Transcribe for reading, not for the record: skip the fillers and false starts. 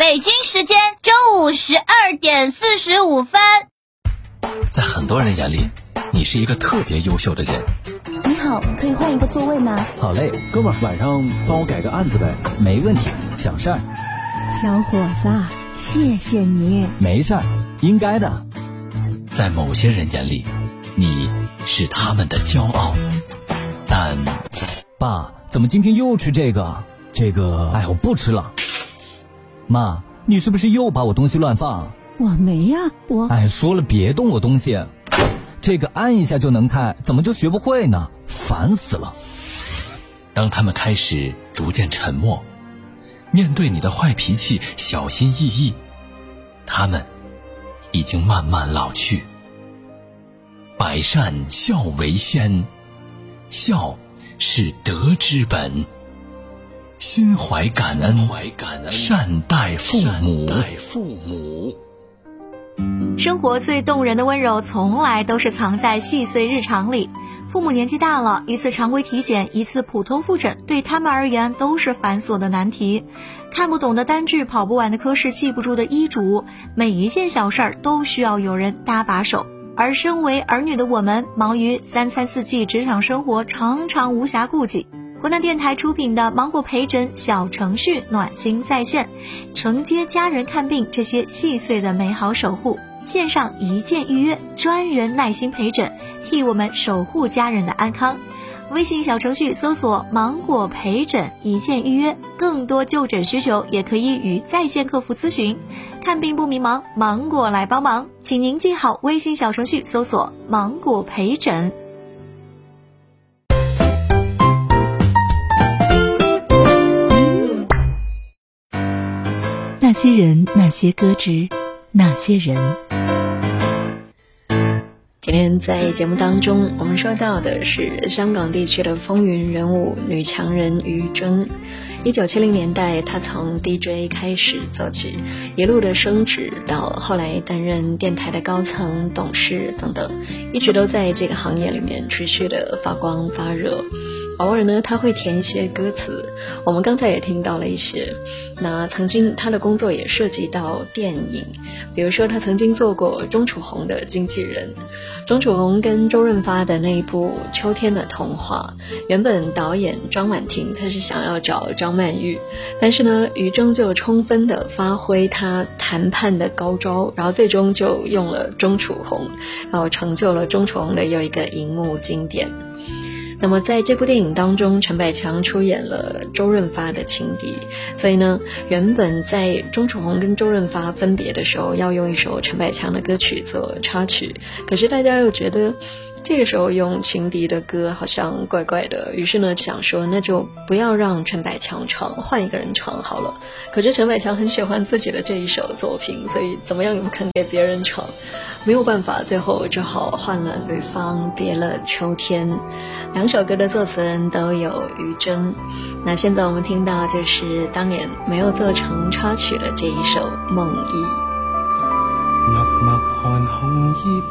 北京时间中午12点45分。 在很多人眼里，你是一个特别优秀的人。 你好，可以换一个座位吗？ 好嘞，哥们儿，晚上帮我改个案子呗。 没问题，小事儿。 小伙子，谢谢你。 没事儿，应该的。 在某些人眼里，你是他们的骄傲，但爸，怎么今天又吃这个？哎，我不吃了。妈，你是不是又把我东西乱放？ 我没呀， 说了别动我东西。这个按一下就能开，怎么就学不会呢？烦死了。 当他们开始逐渐沉默，面对你的坏脾气小心翼翼，他们已经慢慢老去。百善孝为先，孝是德之本，心怀感恩，善待父母。 生活最动人的温柔从来都是藏在细碎日常里。父母年纪大了，一次常规体检，一次普通复诊，对他们而言都是繁琐的难题。看不懂的单据，跑不完的科室，记不住的医嘱，每一件小事儿都需要有人搭把手。而身为儿女的我们，忙于三餐四季职场生活，常常无暇顾及。湖南电台出品的芒果陪诊小程序暖心在线，承接家人看病这些细碎的美好守护，线上一键预约，专人耐心陪诊，替我们守护家人的安康。微信小程序搜索芒果陪诊一键预约，更多就诊需求也可以与在线客服咨询。看病不迷茫，芒果来帮忙，请您记好微信小程序搜索芒果陪诊。 那些人，那些歌之，那些人。 今天在节目当中，我们说到的是香港地区的风云人物女强人于真。1970年代，她从 DJ 开始走起，一路的升职到后来担任电台的高层、董事等等，一直都在这个行业里面持续的发光发热。偶尔呢，他会填一些歌词，我们刚才也听到了一些。那曾经他的工作也涉及到电影，比如说他曾经做过钟楚红的经纪人。钟楚红跟周润发的那一部《秋天的童话》，原本导演庄婉婷他是想要找张曼玉，但是呢，于真就充分的发挥他谈判的高招，然后最终就用了钟楚红，然后成就了钟楚红的又一个荧幕经典。那么在这部电影当中，陈百强出演了周润发的情敌，所以呢，原本在钟楚红跟周润发分别的时候要用一首陈百强的歌曲做插曲，可是大家又觉得这个时候用情敌的歌好像怪怪的，于是呢想说那就不要让陈百强唱，换一个人唱好了。可是陈百强很喜欢自己的这一首作品，所以怎么样也不肯给别人唱，没有办法，最后只好换了吕方，别了秋天。两首歌的作词人都有于真。那现在我们听到就是当年没有做成插曲的这一首《梦忆》。 默默看红叶